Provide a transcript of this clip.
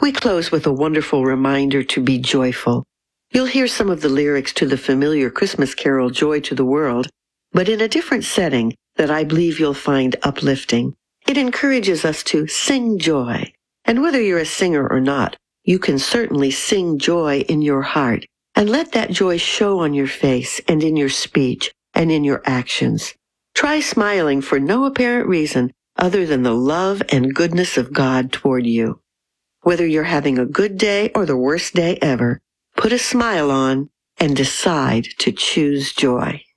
We close with a wonderful reminder to be joyful. You'll hear some of the lyrics to the familiar Christmas carol Joy to the World, but in a different setting that I believe you'll find uplifting. It encourages us to sing joy. And whether you're a singer or not, you can certainly sing joy in your heart and let that joy show on your face and in your speech and in your actions. Try smiling for no apparent reason other than the love and goodness of God toward you. Whether you're having a good day or the worst day ever, put a smile on and decide to choose joy.